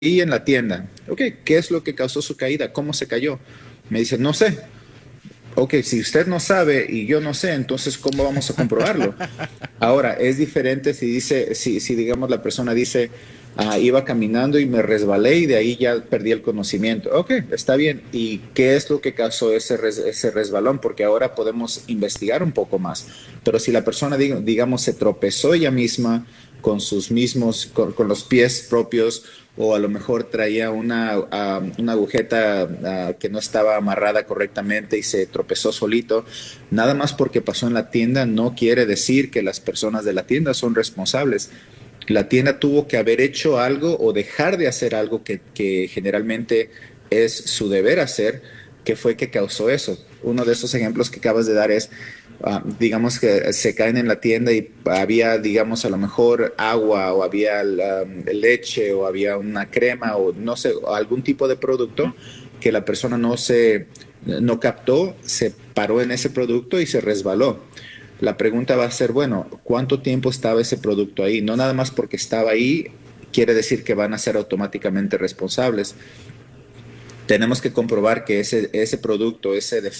en la tienda. Ok, ¿qué es lo que causó su caída? ¿Cómo se cayó? Me dice, no sé. Ok, si usted no sabe y yo no sé, entonces ¿cómo vamos a comprobarlo? Ahora, es diferente si dice, si digamos la persona dice, iba caminando y me resbalé y de ahí ya perdí el conocimiento. Ok, está bien. ¿Y qué es lo que causó ese resbalón? Porque ahora podemos investigar un poco más. Pero si la persona, digamos, se tropezó ella misma con sus mismos, con los pies propios, o a lo mejor traía una agujeta que no estaba amarrada correctamente y se tropezó solito, nada más porque pasó en la tienda no quiere decir que las personas de la tienda son responsables. La tienda tuvo que haber hecho algo o dejar de hacer algo que generalmente es su deber hacer, que fue que causó eso. Uno de esos ejemplos que acabas de dar es, digamos que se caen en la tienda y había, digamos, a lo mejor agua o había leche o había una crema o no sé, algún tipo de producto que la persona no captó, se paró en ese producto y se resbaló. La pregunta va a ser, bueno, ¿cuánto tiempo estaba ese producto ahí? No nada más porque estaba ahí quiere decir que van a ser automáticamente responsables. Tenemos que comprobar que ese producto, ese defecto,